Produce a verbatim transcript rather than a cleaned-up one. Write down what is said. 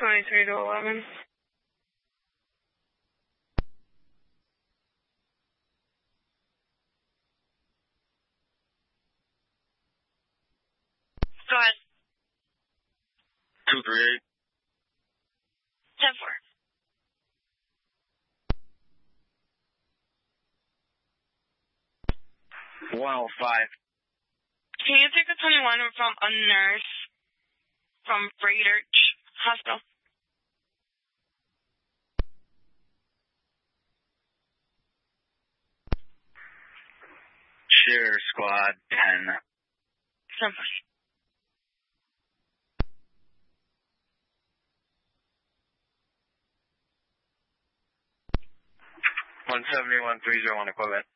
twenty-three to eleven. Go ahead. two three eight. ten four. one oh five. Can you take a twenty-one from a nurse from Braidchurch Hospital? Share squad ten. ten four. one seventy-one three oh one equipment.